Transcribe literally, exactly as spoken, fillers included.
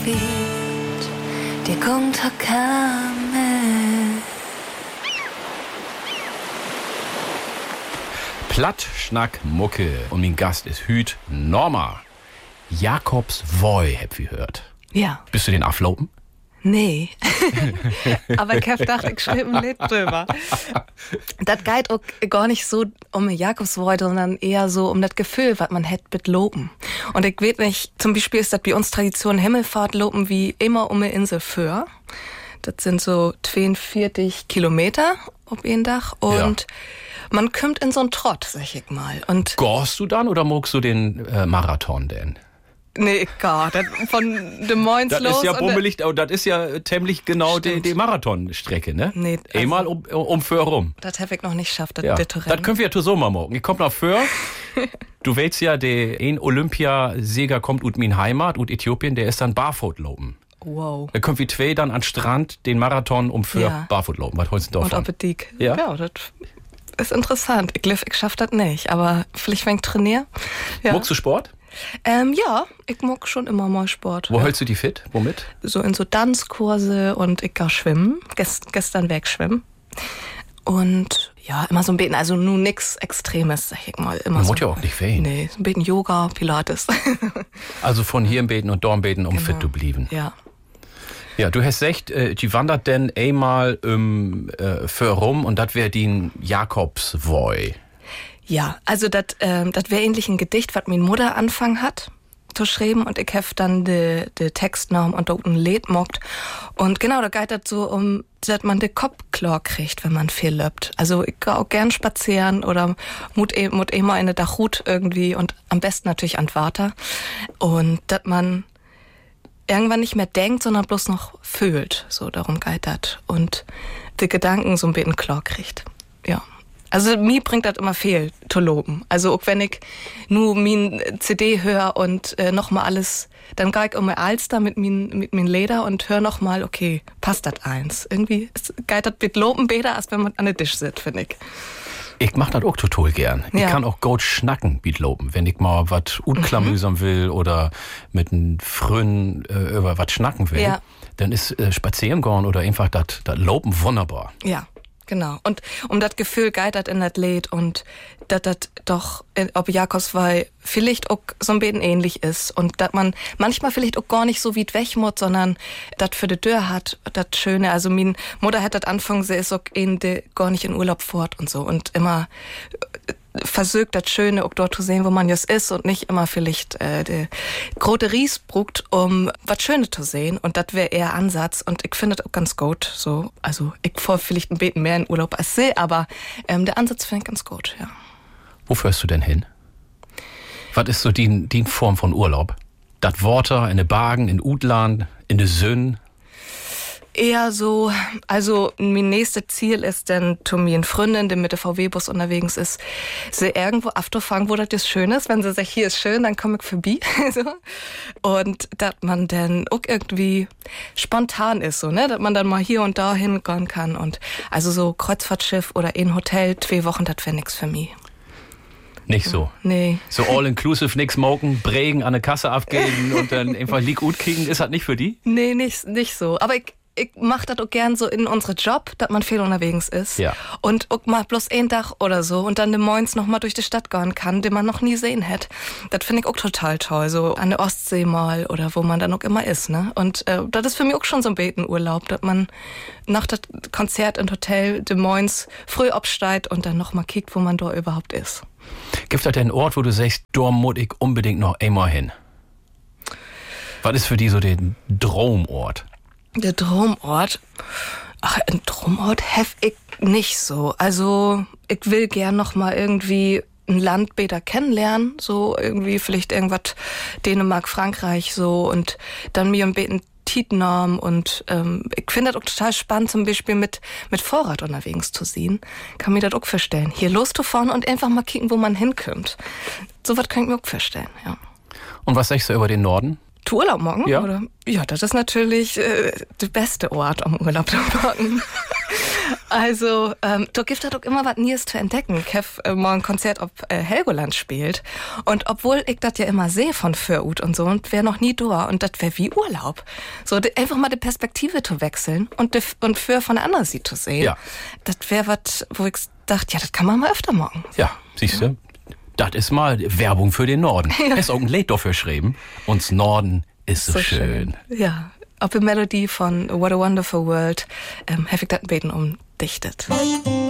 Det kommer ta kamme. Platt, Schnack, Mucke. Und mein Gast ist Hüt Norma. Jakobs Voi, habt ihr gehört. Ja. Bist du den aflopen? Nee. Aber ich hab gedacht, ich schreibe ein Lied drüber. Das geht auch gar nicht so um Jakobsvoi, sondern eher so um das Gefühl, was man hätt mit Lopen. Und ich weiß nicht, zum Beispiel ist das bei uns Tradition Himmelfahrt Lopen wie immer um eine Insel für. Das sind so zweiundvierzig Kilometer auf jeden Dach. Und ja. Man kommt in so einen Trott, sag ich mal. Und Gorst du dann oder magst du den äh, Marathon denn? Nee, gar. Das von Des Moines los. Das ist ja bummelig, oh, das ist ja ziemlich genau die, die Marathonstrecke, ne? Nee. Also, einmal um, um Föhr rum. Das habe ich noch nicht geschafft, das ja. bitte Das können wir ja so mal morgen. Ich komm nach Föhr. Du willst ja, der ein Olympiasieger kommt ut min Heimat, ut Äthiopien, der ist dann barfoot lopen. Wow. Da können wir zwei dann an Strand den Marathon um Föhr ja. barfoot lopen. Was holst du davon? Und Appetit. Ja, ja das ist interessant. Ich glaube, ich schaff das nicht, aber vielleicht, wenn ich trainiere. Ja. Magst du Sport? Ähm, ja, ich mag schon immer mal Sport. Wo ja. hältst du die fit? Womit? So in so Tanzkurse und ich gehe schwimmen. Gest, gestern wegschwimmen. Und ja, immer so ein bisschen, also nur nix Extremes, sag ich mal. Immer Man so, muss ja auch nicht wehen. Nee, so ein bisschen Yoga, Pilates. Also von hier im Beten und dort im Beten, um genau. fit zu bleiben. Ja. Ja, du hast gesagt, äh, die wandert denn einmal um, äh, für rum und das wäre die Jakobsvoi. Ja, also das ähm, wäre ähnlich ein Gedicht, was meine Mutter anfangen hat zu schreiben und ich hef dann de, de Text genommen und dort ein Lied mockt. Und genau, da geht das so um, dass man den Kopf klar kriegt, wenn man viel löppt. Also ich gehe auch gern spazieren oder mut, mut immer in der Dachhut irgendwie und am besten natürlich an Water. Und dass man irgendwann nicht mehr denkt, sondern bloß noch fühlt. So, darum geht das. Und die Gedanken so ein bisschen klar kriegt. Ja. Also mir bringt das immer viel zu loben. Also auch wenn ich nur min C D höre und äh, nochmal alles, dann gehe ich um mein Alster mit min mit min Leder und höre nochmal, okay, passt das eins. Irgendwie geht das mit Loben besser, als wenn man an der Tisch sitzt, finde ich. Ich mach das auch total gern. Ja. Ich kann auch gut schnacken mit Loben, wenn ich mal was unklamüsern will oder mit einem Frön äh, über was schnacken will. Ja. Dann ist äh, spazieren gehen oder einfach das Loben wunderbar. Ja. Genau. Und um das Gefühl geht das in das Lied und dass das doch, ob Jakobsvoi vielleicht auch so ein bisschen ähnlich ist und dass man manchmal vielleicht auch gar nicht so weit weg muss, sondern das für die Tür hat, das Schöne. Also meine Mutter hat das angefangen, sie ist auch in de, gar nicht in Urlaub fort und so und immer versucht das Schöne auch dort zu sehen, wo man jetzt ist und nicht immer vielleicht äh, der große Ries brugt, um was Schönes zu sehen und das wäre eher Ansatz und ich finde das auch ganz gut. So, also ich fahr vielleicht ein bisschen mehr in Urlaub als sie, aber ähm, der Ansatz finde ich ganz gut, ja. Wo fährst du denn hin? Was ist so die, die Form von Urlaub? Das Water in den Bergen, in Utland, in den Sön? Eher so, also mein nächstes Ziel ist dann, zu mir eine Freundin, die mit dem V W-Bus unterwegs ist, sie irgendwo abzufangen, wo das jetzt schön ist. Wenn sie sagt, hier ist schön, dann komme ich vorbei. so. Und dass man dann auch irgendwie spontan ist, so, ne, dass man dann mal hier und da hingehen kann. Und also so Kreuzfahrtschiff oder in Hotel, zwei Wochen, das wäre nix für mich. Nicht so. Nee. So all-inclusive, nix smoken, Prägen an der Kasse abgeben und dann einfach Leak gut kriegen, ist das nicht für die? Nee, nicht, nicht so. Aber ich, ich mach das auch gern so in unsere Job, dass man viel unterwegs ist. Ja. Und auch mal bloß ein Tag oder so und dann de Moins noch mal durch die Stadt gehen kann, den man noch nie sehen hätte. Das finde ich auch total toll. So an der Ostsee mal oder wo man dann auch immer ist, ne? Und äh, das ist für mich auch schon so ein Betenurlaub, dass man nach dem Konzert im Hotel de Moins früh absteigt und dann noch mal kickt, wo man da überhaupt ist. Gibt es da einen Ort, wo du sagst, da muss ich unbedingt noch einmal hin? Was ist für die so der Traumort? Der Traumort? Ach, ein Traumort hef ich nicht so. Also, ich will gern noch mal irgendwie ein Land besser kennenlernen. So irgendwie vielleicht irgendwas Dänemark, Frankreich so und dann mir ein bisschen Tietnamen und ähm, ich finde das auch total spannend, zum Beispiel mit, mit Vorrat unterwegs zu sehen. Kann mir das auch vorstellen. Hier loszufahren und einfach mal kicken, wo man hinkommt. So was kann ich mir auch vorstellen, ja. Und was sagst du über den Norden? Du Urlaub morgen? Ja. Oder? Ja, das ist natürlich äh, der beste Ort, um Urlaub zu machen. Also, ähm, da gibt es doch immer was Neues zu entdecken. Ich habe äh, mal ein Konzert, ob äh, Helgoland spielt. Und obwohl ich das ja immer sehe von Fürut und so, und wäre noch nie da. Und das wäre wie Urlaub. So, de, einfach mal die Perspektive zu wechseln und, de, und für von der anderen Seite zu sehen. Ja. Das wäre was, wo ich dachte, ja, das kann man mal öfter machen. Ja, siehst du? Ja. Das ist mal Werbung für den Norden. Ja. Es ist auch ein Lied dafür geschrieben. Uns Norden ist so, So schön. schön. Ja. Ob die Melodie von What a Wonderful World, ähm, habe ich das beten umdichtet.